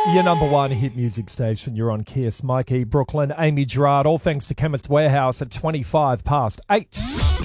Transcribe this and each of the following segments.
Your number one hit music station. You're on Kiss. Mikey, Brooklyn, Amy Gerard. All thanks to Chemist Warehouse at 8:25.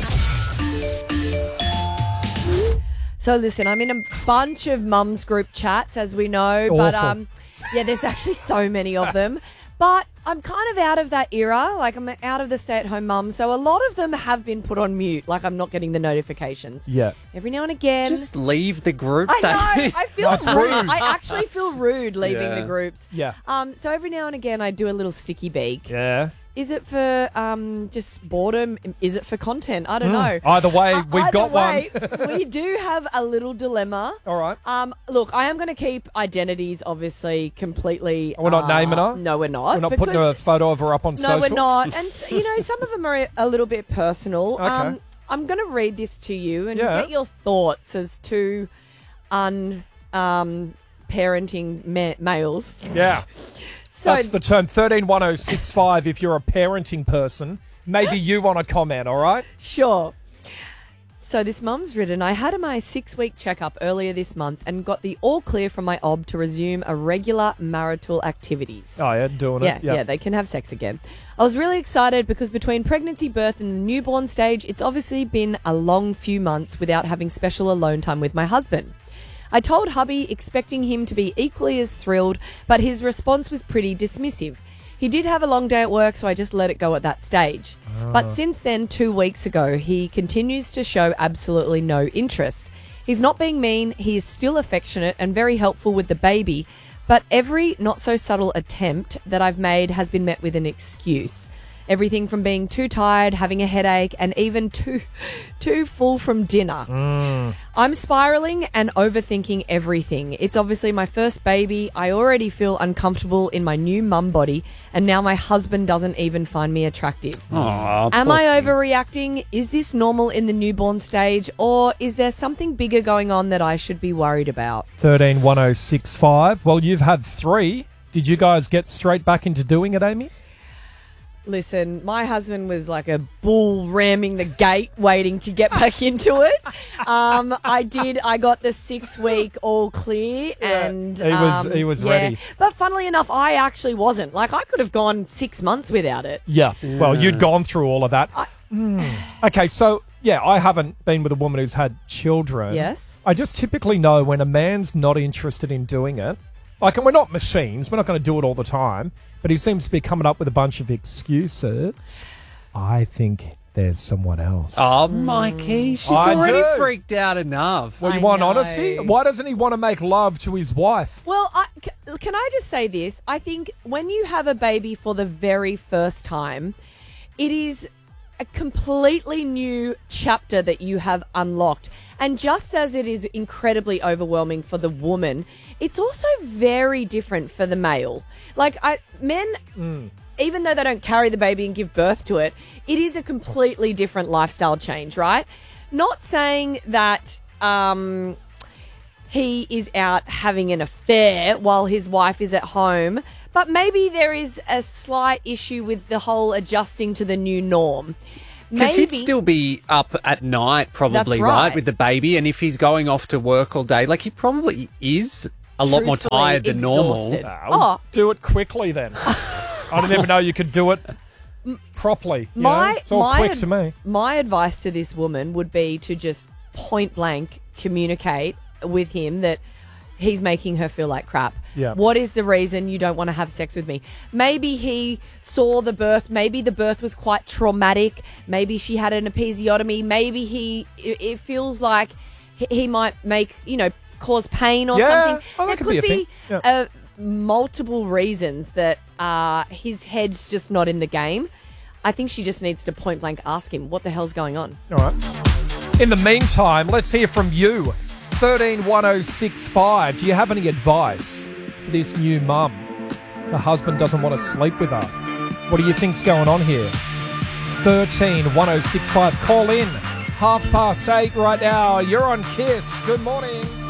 So listen, I'm in a bunch of mums group chats, as we know, Awful. but there's actually so many of them. But I'm kind of out of that era. Like, I'm out of the stay-at-home mum, so a lot of them have been put on mute. Like, I'm not getting the notifications. Yeah. Every now and again. Just leave the groups. I know. I feel That's rude. rude. I actually feel rude leaving Yeah. the groups. Yeah. So every now and again, I do a little sticky beak. Yeah. Is it for just boredom? Is it for content? I don't know. Either way, we've Either got way, one. We do have a little dilemma. All right. Look, I am going to keep identities obviously completely. We're not naming her? No, we're not. We're not putting a photo of her up on No, socials? we're not. And some of them are a little bit personal. Okay. I'm going to read this to you and Yeah. get your thoughts as to parenting males. Yeah. So That's the term 131065 if you're a parenting person. Maybe you want to comment, all right? Sure. So this mum's written, I had my 6-week checkup earlier this month and got the all clear from my OB to resume a regular marital activities. Oh, yeah, doing Yeah, it. yeah, they can have sex again. I was really excited because between pregnancy, birth and the newborn stage, it's obviously been a long few months without having special alone time with my husband. I told hubby, expecting him to be equally as thrilled, but his response was pretty dismissive. He did have a long day at work, so I just let it go at that stage. But since then, 2 weeks ago, he continues to show absolutely no interest. He's not being mean, he is still affectionate and very helpful with the baby, but every not-so-subtle attempt that I've made has been met with an excuse. Everything from being too tired, having a headache, and even too full from dinner. I'm spiraling and overthinking everything. It's obviously my first baby. I already feel uncomfortable in my new mum body, and now my husband doesn't even find me attractive. Aw, Am poor I thing. overreacting? Is this normal in the newborn stage, or is there something bigger going on that I should be worried about? 131065. Well, you've had 3. Did you guys get straight back into doing it, Amy? Listen, my husband was like a bull ramming the gate waiting to get back into it. I got the 6-week all clear and he was ready. But funnily enough, I actually wasn't. Like, I could have gone 6 months without it. Yeah. Well, you'd gone through all of that. Okay, so, yeah, I haven't been with a woman who's had children. Yes. I just typically know when a man's not interested in doing it. Like, and we're not machines. We're not going to do it all the time. But he seems to be coming up with a bunch of excuses. I think there's someone else. Oh, Mikey, she's I already do. freaked out enough. Well, you I want know. honesty? Why doesn't he want to make love to his wife? Well, can I just say this? I think when you have a baby for the very first time, it is a completely new chapter that you have unlocked. And just as it is incredibly overwhelming for the woman, it's also very different for the male. Like, men, even though they don't carry the baby and give birth to it, it is a completely different lifestyle change, right? Not saying that he is out having an affair while his wife is at home, but maybe there is a slight issue with the whole adjusting to the new norm. Because he'd still be up at night probably, That's right, right, with the baby. And if he's going off to work all day, like he probably is a lot more Truthfully tired than normal. exhausted. Well, do it quickly then. I didn't even know you could do it properly. you know? It's all quick to me. My advice to this woman would be to just point blank communicate with him that he's making her feel like crap. Yeah. What is the reason you don't want to have sex with me? Maybe he saw the birth. Maybe the birth was quite traumatic. Maybe she had an episiotomy. Maybe it feels like he might cause pain or Yeah. something. Oh, that there could could be a thing. Yeah. multiple reasons that his head's just not in the game. I think she just needs to point blank ask him what the hell's going on. All right. In the meantime, let's hear from you. 131065. Do you have any advice for this new mum? Her husband doesn't want to sleep with her. What do you think's going on here? 131065. Call in. 8:30 right now. You're on Kiss. Good morning.